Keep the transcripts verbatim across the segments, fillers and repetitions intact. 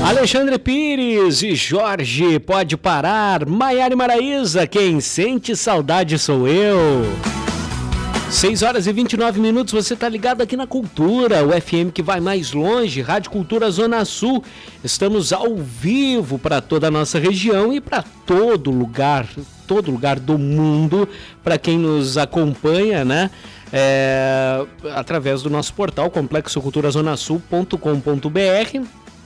Alexandre Pires e Jorge, pode parar. Maiara e Maraísa, quem sente saudade sou eu. seis horas e vinte e nove minutos, você está ligado aqui na Cultura, o F M que vai mais longe, Rádio Cultura Zona Sul. Estamos ao vivo para toda a nossa região e para todo lugar, todo lugar do mundo, para quem nos acompanha, né? É, através do nosso portal complexo cultura zona sul ponto com ponto b r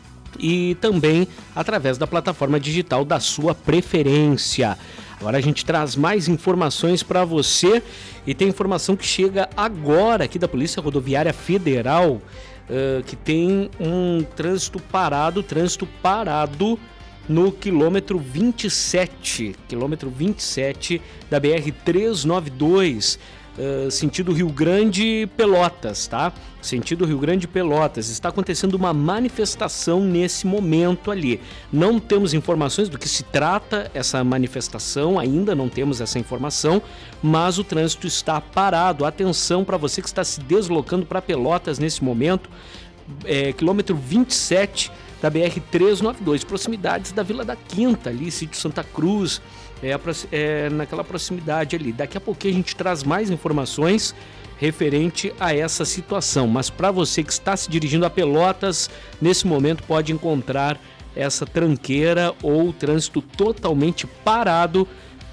e também através da plataforma digital da sua preferência. Agora a gente traz mais informações para você e tem informação que chega agora aqui da Polícia Rodoviária Federal, uh, que tem um trânsito parado, trânsito parado no quilômetro vinte e sete, quilômetro vinte e sete da B R trezentos e noventa e dois, uh, sentido Rio Grande Pelotas, tá? Sentido Rio Grande Pelotas. Está acontecendo uma manifestação nesse momento ali. Não temos informações do que se trata essa manifestação, ainda não temos essa informação, mas o trânsito está parado. Atenção para você que está se deslocando para Pelotas nesse momento, é, quilômetro vinte e sete da B R trezentos e noventa e dois, proximidades da Vila da Quinta, ali, sítio Santa Cruz, é, é, naquela proximidade ali. Daqui a pouquinho a gente traz mais informações referente a essa situação, mas para você que está se dirigindo a Pelotas, nesse momento pode encontrar essa tranqueira ou trânsito totalmente parado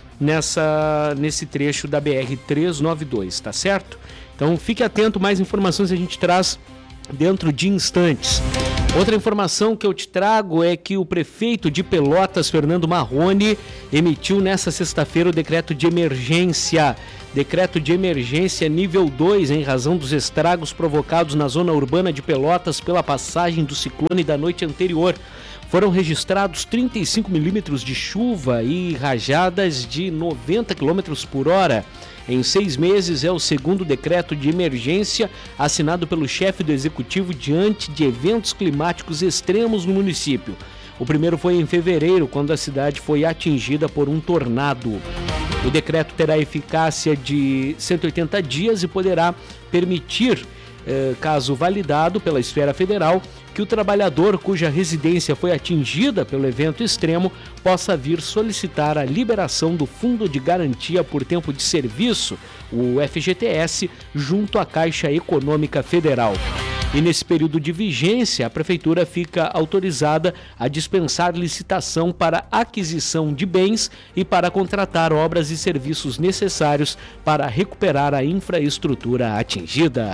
nessa, nesse trecho da B R trezentos e noventa e dois, tá certo? Então fique atento, mais informações a gente traz dentro de instantes. Outra informação que eu te trago é que o prefeito de Pelotas, Fernando Marrone, emitiu nesta sexta-feira o decreto de emergência. Decreto de emergência nível dois, em razão dos estragos provocados na zona urbana de Pelotas pela passagem do ciclone da noite anterior. Foram registrados trinta e cinco milímetros de chuva e rajadas de noventa quilômetros por hora. Em seis meses, é o segundo decreto de emergência assinado pelo chefe do executivo diante de eventos climáticos extremos no município. O primeiro foi em fevereiro, quando a cidade foi atingida por um tornado. O decreto terá eficácia de cento e oitenta dias e poderá permitir, eh, caso validado pela esfera federal, que o trabalhador cuja residência foi atingida pelo evento extremo possa vir solicitar a liberação do Fundo de Garantia por Tempo de Serviço, o F G T S, junto à Caixa Econômica Federal. E nesse período de vigência, a Prefeitura fica autorizada a dispensar licitação para aquisição de bens e para contratar obras e serviços necessários para recuperar a infraestrutura atingida.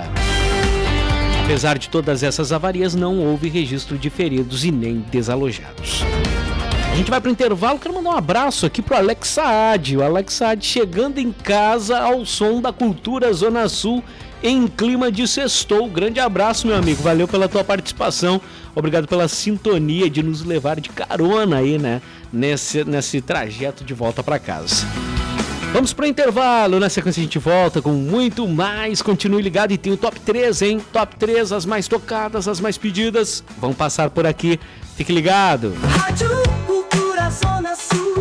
Apesar de todas essas avarias, não houve registro de feridos e nem desalojados. A gente vai para o intervalo, quero mandar um abraço aqui para o Alex Saad. O Alex Saad chegando em casa ao som da Cultura Zona Sul em clima de sextou. Grande abraço, meu amigo. Valeu pela tua participação. Obrigado pela sintonia de nos levar de carona aí, né? Nesse, nesse trajeto de volta para casa. Vamos para o intervalo, na sequência a gente volta com muito mais. Continue ligado e tem o top três, hein? Top três, as mais tocadas, as mais pedidas, vão passar por aqui. Fique ligado. Rádio Cultura Zona Sul.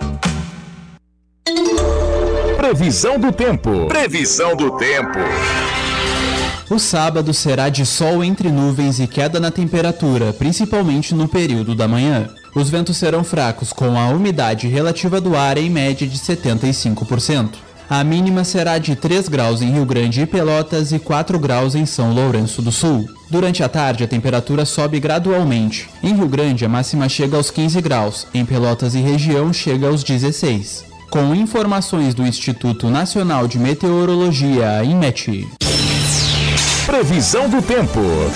Previsão do tempo. Previsão do tempo. O sábado será de sol entre nuvens e queda na temperatura, principalmente no período da manhã. Os ventos serão fracos, com a umidade relativa do ar em média de setenta e cinco por cento. A mínima será de três graus em Rio Grande e Pelotas e quatro graus em São Lourenço do Sul. Durante a tarde, a temperatura sobe gradualmente. Em Rio Grande, a máxima chega aos quinze graus, em Pelotas e região chega aos dezesseis. Com informações do Instituto Nacional de Meteorologia, INMET. Previsão do tempo.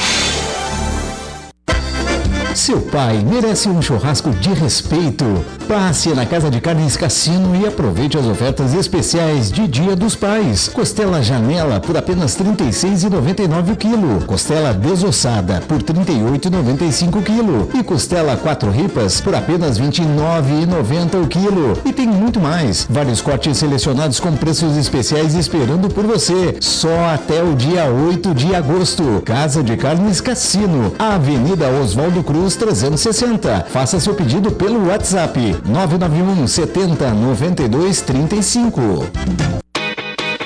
Seu pai merece um churrasco de respeito. Passe na Casa de Carnes Cassino e aproveite as ofertas especiais de Dia dos Pais. Costela Janela por apenas trinta e seis reais e noventa e nove centavos o quilo. Costela desossada por trinta e oito reais e noventa e cinco centavos o quilo. E costela quatro ripas por apenas vinte e nove reais e noventa centavos o quilo. E tem muito mais. Vários cortes selecionados com preços especiais esperando por você. Só até o dia oito de agosto. Casa de Carnes Cassino, Avenida Oswaldo Cruz trezentos e sessenta. Faça seu pedido pelo WhatsApp nove nove um setenta noventa e dois trinta e cinco.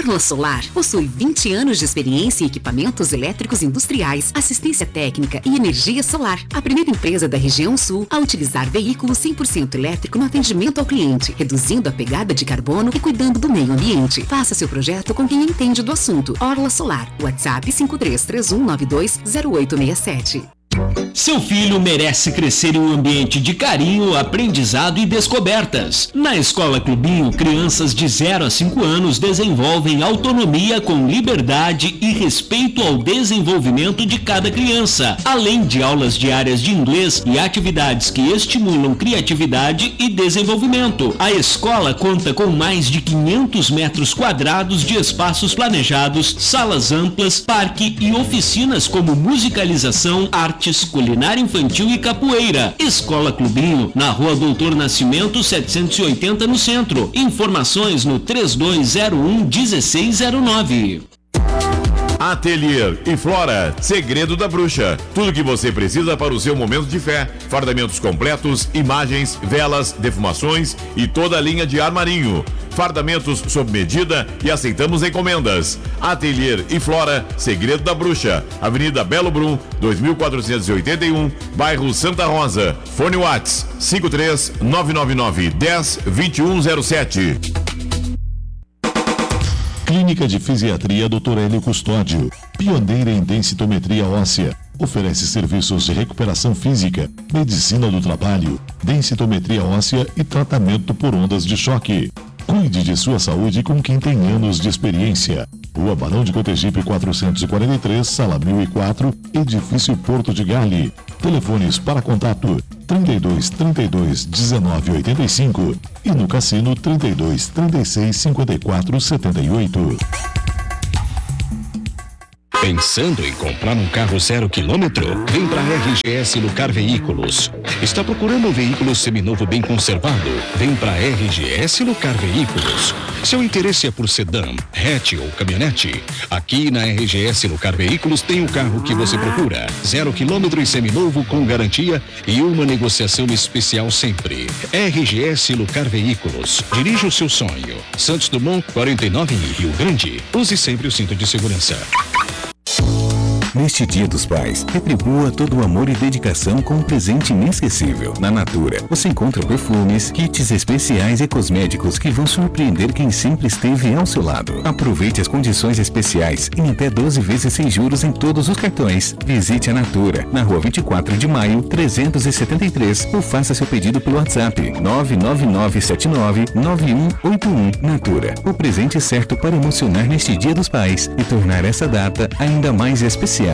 Orla Solar possui vinte anos de experiência em equipamentos elétricos industriais, assistência técnica e energia solar. A primeira empresa da região sul a utilizar veículo cem por cento elétrico no atendimento ao cliente, reduzindo a pegada de carbono e cuidando do meio ambiente. Faça seu projeto com quem entende do assunto. Orla Solar. WhatsApp cinco três três um nove dois zero oito seis sete. Seu filho merece crescer em um ambiente de carinho, aprendizado e descobertas. Na Escola Clubinho, crianças de zero a cinco anos desenvolvem autonomia com liberdade e respeito ao desenvolvimento de cada criança, além de aulas diárias de inglês e atividades que estimulam criatividade e desenvolvimento. A escola conta com mais de quinhentos metros quadrados de espaços planejados, salas amplas, parque e oficinas como musicalização, arte, culinária infantil e capoeira. Escola Clubinho, na Rua Doutor Nascimento setecentos e oitenta, no centro. Informações no três dois zero um um seis zero nove. Atelier e Flora, segredo da bruxa. Tudo que você precisa para o seu momento de fé. Fardamentos completos, imagens, velas, defumações e toda a linha de armarinho. Fardamentos sob medida e aceitamos encomendas. Atelier e Flora, segredo da bruxa. Avenida Belo Brum, dois mil quatrocentos e oitenta e um, bairro Santa Rosa. Fone Whats cinco três nove nove nove um zero dois um zero sete. Clínica de Fisiatria doutor Hélio Custódio, pioneira em densitometria óssea. Oferece serviços de recuperação física, medicina do trabalho, densitometria óssea e tratamento por ondas de choque. Cuide de sua saúde com quem tem anos de experiência. Rua Barão de Cotegipe quatrocentos e quarenta e três, sala mil e quatro, edifício Porto de Gale. Telefones para contato trinta e dois, trinta e dois, dezenove, oitenta e cinco e no cassino trinta e dois, trinta e seis, cinquenta e quatro, setenta e oito. Pensando em comprar um carro zero quilômetro? Vem para a R G S Lucar Veículos. Está procurando um veículo seminovo bem conservado? Vem para a R G S Lucar Veículos. Seu interesse é por sedã, hatch ou caminhonete? Aqui na R G S Lucar Veículos tem o carro que você procura. Zero quilômetro e seminovo com garantia e uma negociação especial sempre. R G S Lucar Veículos. Dirija o seu sonho. Santos Dumont, quarenta e nove em Rio Grande. Use sempre o cinto de segurança. Neste Dia dos Pais, retribua todo o amor e dedicação com um presente inesquecível. Na Natura, você encontra perfumes, kits especiais e cosméticos que vão surpreender quem sempre esteve ao seu lado. Aproveite as condições especiais em até doze vezes sem juros em todos os cartões. Visite a Natura, na Rua vinte e quatro de maio, trezentos e setenta e três, ou faça seu pedido pelo WhatsApp nove nove nove sete nove nove um oito um. Natura, o presente certo para emocionar neste Dia dos Pais e tornar essa data ainda mais especial.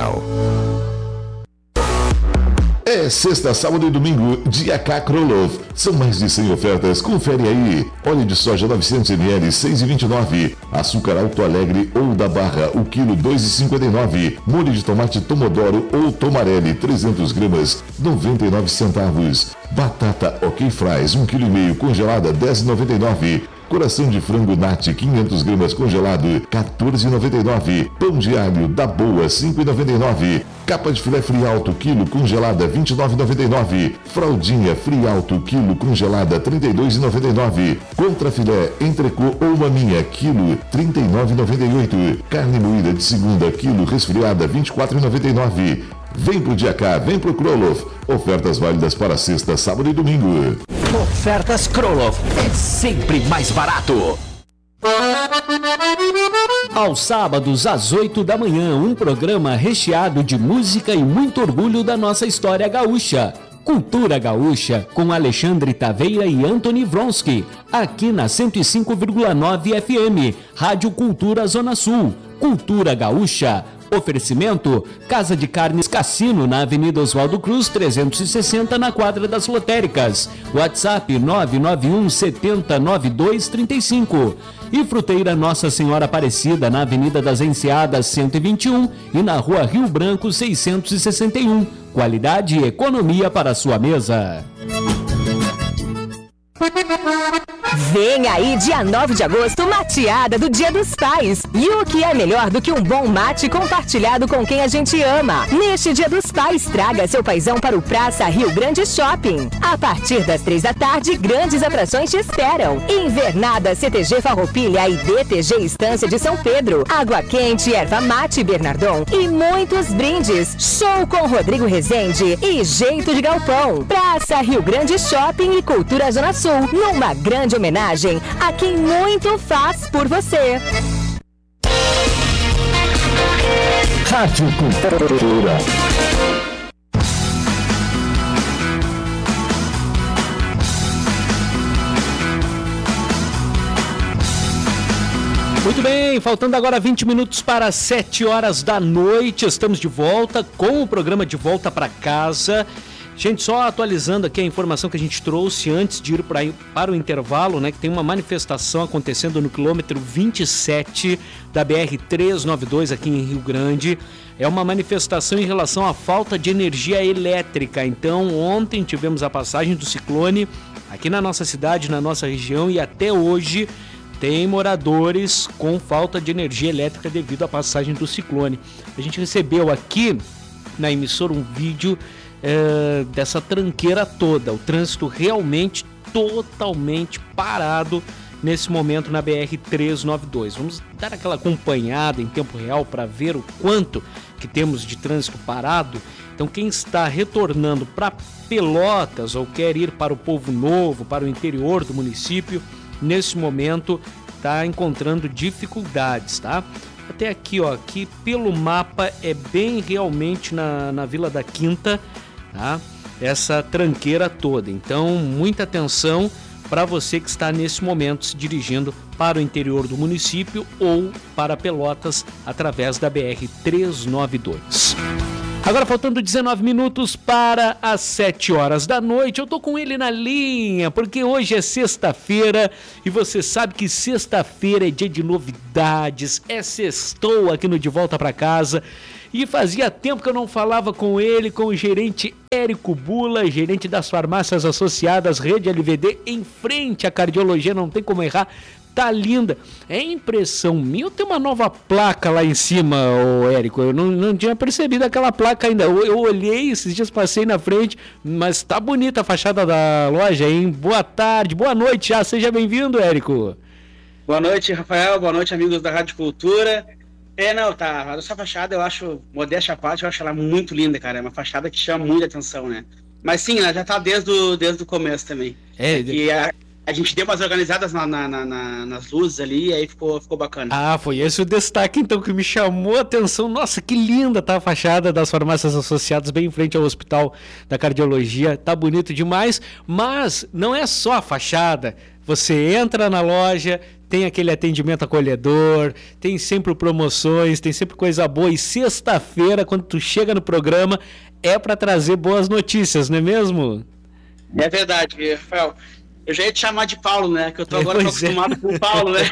É sexta, sábado e domingo, dia K Krolov. São mais de cem ofertas, confere aí. Óleo de soja novecentos mililitros, seis reais e vinte e nove centavos. Açúcar Alto Alegre ou da Barra, o quilo dois reais e cinquenta e nove centavos. Molho de tomate Tomodoro ou Tomarelli, trezentas gramas, noventa e nove centavos. Batata Ok Fries, um vírgula cinco quilo congelada, dez reais e noventa e nove centavos. Coração de frango Nat, quinhentas gramas congelado, quatorze reais e noventa e nove centavos. Pão de alho da Boa, cinco reais e noventa e nove centavos. Capa de filé Frialto, quilo congelada, vinte e nove reais e noventa e nove centavos. Fraldinha Frialto, quilo congelada, trinta e dois reais e noventa e nove centavos. Contra filé entrecô ou maminha, quilo, trinta e nove reais e noventa e oito centavos. Carne moída de segunda, quilo resfriada, vinte e quatro reais e noventa e nove centavos. Vem pro dia K, vem pro Krolov. Ofertas válidas para sexta, sábado e domingo. Ofertas Krolov é sempre mais barato. Aos sábados, às oito da manhã, um programa recheado de música e muito orgulho da nossa história gaúcha. Cultura Gaúcha, com Alexandre Taveira e Anthony Vronsky, aqui na cento e cinco vírgula nove F M, Rádio Cultura Zona Sul. Cultura Gaúcha. Oferecimento, Casa de Carnes Cassino, na Avenida Oswaldo Cruz, trezentos e sessenta, na quadra das lotéricas. WhatsApp nove nove um sete zero nove dois três cinco. E Fruteira Nossa Senhora Aparecida, na Avenida das Enseadas, cento e vinte e um e na Rua Rio Branco, seiscentos e sessenta e um. Qualidade e economia para a sua mesa. Vem aí, dia nove de agosto, mateada do Dia dos Pais. E o que é melhor do que um bom mate compartilhado com quem a gente ama? Neste Dia dos Pais, traga seu paizão para o Praça Rio Grande Shopping. A partir das três da tarde, grandes atrações te esperam. Invernada C T G Farroupilha e D T G Estância de São Pedro. Água quente, erva mate Bernardon e muitos brindes. Show com Rodrigo Rezende e Jeito de Galpão. Praça Rio Grande Shopping e Cultura Zona Sul. Numa grande homenagem a quem muito faz por você. Rádio Cultura. Muito bem, faltando agora vinte minutos para sete horas da noite, estamos de volta com o programa De Volta para Casa. Gente, só atualizando aqui a informação que a gente trouxe antes de ir pra, para o intervalo, né? Que tem uma manifestação acontecendo no quilômetro vinte e sete da B R trezentos e noventa e dois aqui em Rio Grande. É uma manifestação em relação à falta de energia elétrica. Então, ontem tivemos a passagem do ciclone aqui na nossa cidade, na nossa região, e até hoje tem moradores com falta de energia elétrica devido à passagem do ciclone. A gente recebeu aqui na emissora um vídeo É, dessa tranqueira toda, o trânsito realmente totalmente parado nesse momento na B R trezentos e noventa e dois. Vamos dar aquela acompanhada em tempo real para ver o quanto que temos de trânsito parado. Então quem está retornando para Pelotas ou quer ir para o Povo Novo, para o interior do município, nesse momento está encontrando dificuldades, tá? Até aqui, ó, aqui pelo mapa é bem realmente na, na Vila da Quinta, tá? Essa tranqueira toda. Então, muita atenção para você que está nesse momento se dirigindo para o interior do município ou para Pelotas através da B R trezentos e noventa e dois. Agora faltando dezenove minutos para as sete horas da noite, eu tô com ele na linha, porque hoje é sexta-feira e você sabe que sexta-feira é dia de novidades, é sextou aqui no De Volta para Casa. E fazia tempo que eu não falava com ele, com o gerente Érico Bula, gerente das farmácias associadas Rede L V D, em frente à cardiologia, não tem como errar. Tá linda. É impressão minha, tem uma nova placa lá em cima, ô Érico. Eu não, não tinha percebido aquela placa ainda. Eu, eu olhei, esses dias passei na frente, mas tá bonita a fachada da loja, hein? Boa tarde, boa noite já. Seja bem-vindo, Érico. Boa noite, Rafael. Boa noite, amigos da Rádio Cultura. É, não, tá. Essa fachada eu acho, modéstia à parte, eu acho ela muito linda, cara. É uma fachada que chama muita atenção, né? Mas sim, ela já tá desde o, desde o começo também. É, e a... A gente deu umas organizadas na, na, na, nas luzes ali e aí ficou, ficou bacana. Ah, foi esse o destaque então que me chamou a atenção. Nossa, que linda tá a fachada das farmácias associadas bem em frente ao Hospital da Cardiologia. Tá bonito demais, mas não é só a fachada. Você entra na loja, tem aquele atendimento acolhedor, tem sempre promoções, tem sempre coisa boa. E sexta-feira, quando tu chega no programa, é para trazer boas notícias, não é mesmo? É verdade, Rafael. Eu já ia te chamar de Paulo, né? Que eu tô agora tô acostumado é. com o Paulo, né?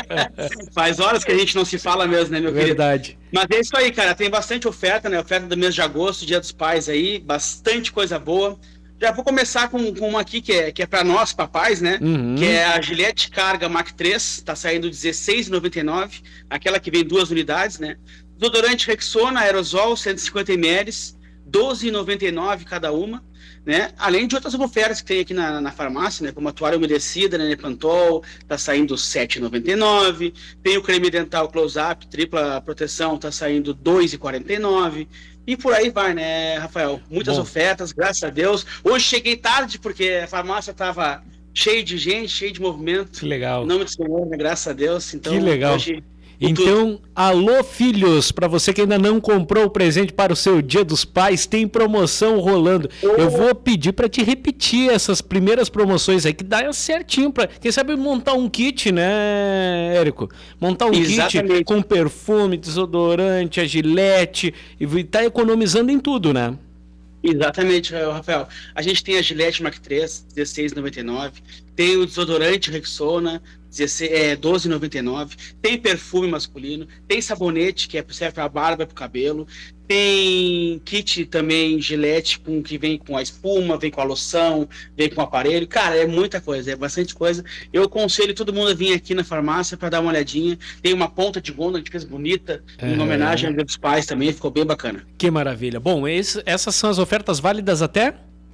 Faz horas que a gente não se fala mesmo, né, meu querido? Verdade. Mas é isso aí, cara. Tem bastante oferta, né? Oferta do mês de agosto, Dia dos Pais aí. Bastante coisa boa. Já vou começar com, com uma aqui que é, que é para nós, papais, né? Uhum. Que é a Gillette Carga Mach três. Tá saindo dezesseis reais e noventa e nove centavos. Aquela que vem duas unidades, né? Desodorante Rexona, aerosol, cento e cinquenta mililitros. doze reais e noventa e nove centavos cada uma. Né? Além de outras ofertas que tem aqui na, na farmácia, né? Como a toalha umedecida, né? Nepantol, tá saindo sete reais e noventa e nove centavos. Tem o creme dental Close-Up, tripla proteção, tá saindo dois reais e quarenta e nove centavos. E por aí vai, né, Rafael? Muitas Bom. ofertas, graças a Deus. Hoje cheguei tarde porque a farmácia tava cheia de gente, cheia de movimento. Que legal. Em nome do Senhor, né? Graças a Deus. Então, que legal. Hoje... Então, alô filhos, para você que ainda não comprou o presente para o seu Dia dos Pais, tem promoção rolando. Eu vou pedir para te repetir essas primeiras promoções aí, que dá certinho para, quem sabe, montar um kit, né, Érico? Montar um Exatamente. kit com perfume, desodorante, a Gillette, e tá economizando em tudo, né? Exatamente, Rafael. A gente tem a Gillette Mach três, dezesseis reais e noventa e nove centavos. Tem o desodorante Rexona, doze reais e noventa e nove centavos. Tem perfume masculino. Tem sabonete, que é serve para a barba e para o cabelo. Tem kit também Gillette com, que vem com a espuma, vem com a loção, vem com o aparelho. Cara, é muita coisa, é bastante coisa. Eu aconselho todo mundo a vir aqui na farmácia para dar uma olhadinha. Tem uma ponta de gonda que a gente fez bonita, é. em homenagem ao Dia dos Pais também, ficou bem bacana. Que maravilha. Bom, esse, essas são as ofertas válidas até?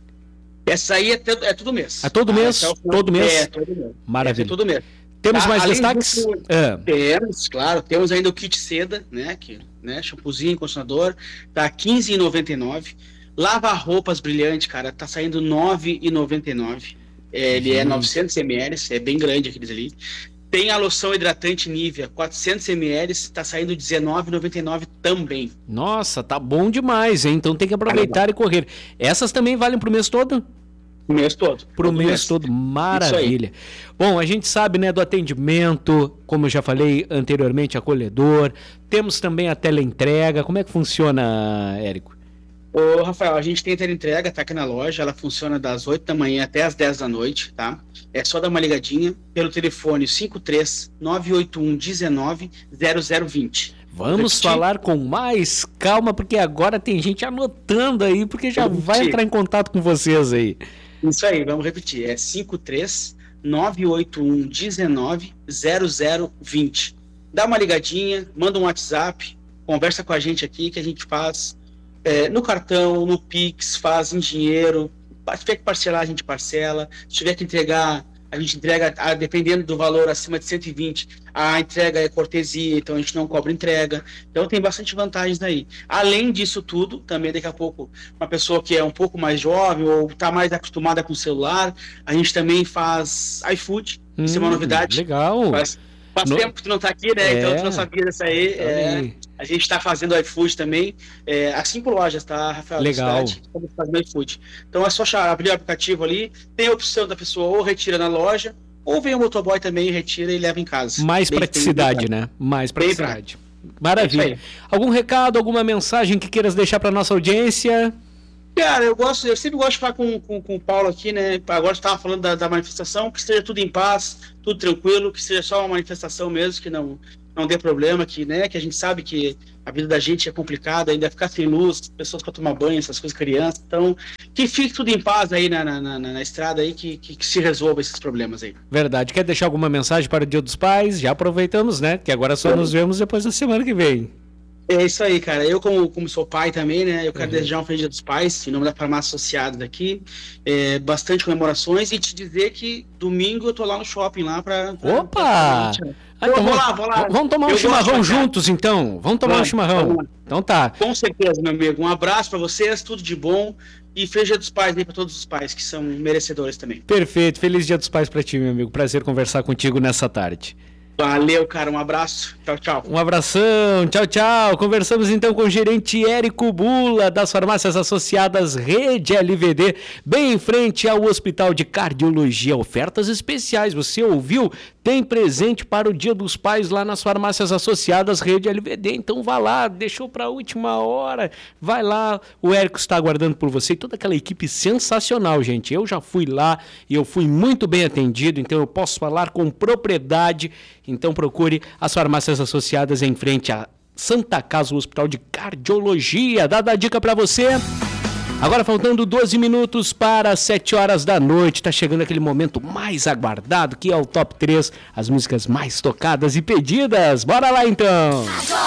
Essa aí é, te, é todo mês. É todo mês? Ah, é todo mês? É, todo mês. Maravilha. É todo mês. Temos tá, mais destaques? Disso, é. Temos, claro. Temos ainda o kit seda, né? Que, né shampoozinho, condicionador, tá quinze reais e noventa e nove centavos. Lava-roupas brilhante, cara, tá saindo nove reais e noventa e nove centavos. É, ele hum. é novecentos mililitros, é bem grande aqueles ali. Tem a loção hidratante Nivea, quatrocentos mililitros, tá saindo dezenove reais e noventa e nove centavos também. Nossa, tá bom demais, hein? Então tem que aproveitar ah, e correr. Essas também valem pro mês todo? O mês todo. Pro mês, mês todo, maravilha. Bom, a gente sabe, né, do atendimento, como eu já falei anteriormente, acolhedor. Temos também a teleentrega. Como é que funciona, Érico? Ô, Rafael, a gente tem a teleentrega, tá aqui na loja, ela funciona das oito da manhã até as dez da noite, tá? É só dar uma ligadinha pelo telefone cinco três nove oito um um nove zero zero dois zero. Vamos falar com mais calma, porque agora tem gente anotando aí, porque já vai entrar em contato com vocês aí. Isso aí, vamos repetir. É cinco três nove oito um um nove zero zero dois zero. Dá uma ligadinha, manda um WhatsApp, conversa com a gente aqui que a gente faz é, no cartão, no Pix, faz em dinheiro. Se tiver que parcelar, a gente parcela. Se tiver que entregar, a gente entrega, a, dependendo do valor acima de cento e vinte, a entrega é cortesia, então a gente não cobra entrega. Então tem bastante vantagens aí. Além disso tudo, também daqui a pouco, uma pessoa que é um pouco mais jovem ou está mais acostumada com o celular, a gente também faz iFood, hum, isso é uma novidade. Legal. Faz, faz no... tempo que tu não está aqui, né? É. Então tu não sabia dessa aí. É, a gente está fazendo iFood também, é, assim por lojas, tá, Rafael? Legal. Estamos fazendo iFood. Então é só abrir o aplicativo ali, tem a opção da pessoa ou retira na loja, ou vem o motoboy também, retira e leva em casa. Mais bem, praticidade, né? Mais praticidade. Maravilha. É algum recado, alguma mensagem que queiras deixar para nossa audiência? Cara, eu gosto, eu sempre gosto de falar com, com, com o Paulo aqui, né? Agora você estava falando da, da manifestação, que esteja tudo em paz, tudo tranquilo, que seja só uma manifestação mesmo, que não, não dê problema, que, né, que a gente sabe que a vida da gente é complicada, ainda ficar sem luz, pessoas para tomar banho, essas coisas, crianças. Então, que fique tudo em paz aí na, na, na, na estrada aí, que, que, que se resolva esses problemas aí. Verdade. Quer deixar alguma mensagem para o Dia dos Pais? Já aproveitamos, né? Que agora só é. nos vemos depois da semana que vem. É isso aí, cara. Eu, como, como sou pai também, né? Eu quero uhum. desejar um feliz Dia dos Pais, em nome da Farmácia Associados daqui. É, bastante comemorações e te dizer que domingo eu tô lá no shopping lá pra... pra Opa! Pra... Ah, então, vou lá, vou lá. Vamos tomar um eu chimarrão juntos, então. Vamos tomar vamos, um chimarrão. Então tá. Com certeza, meu amigo. Um abraço pra vocês, tudo de bom. E feliz Dia dos Pais aí pra todos os pais, que são merecedores também. Perfeito. Feliz Dia dos Pais pra ti, meu amigo. Prazer conversar contigo nessa tarde. Valeu, cara. Um abraço. Tchau, tchau. Um abração. Tchau, tchau. Conversamos então com o gerente Érico Bula, das Farmácias Associadas Rede L V D, bem em frente ao Hospital de Cardiologia. Ofertas especiais. Você ouviu? Tem presente para o Dia dos Pais lá nas Farmácias Associadas Rede L V D. Então vá lá, deixou para a última hora. Vai lá, o Érico está aguardando por você e toda aquela equipe sensacional, gente. Eu já fui lá e eu fui muito bem atendido, então eu posso falar com propriedade. Então procure as Farmácias Associadas em frente a Santa Casa, o Hospital de Cardiologia. Dada a dica para você. Agora faltando doze minutos para sete horas da noite, tá chegando aquele momento mais aguardado, que é o Top três, as músicas mais tocadas e pedidas. Bora lá então!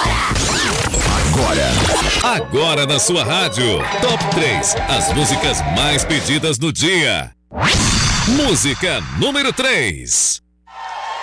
Agora! Agora! Agora na sua rádio, Top três, as músicas mais pedidas no dia. Música número três.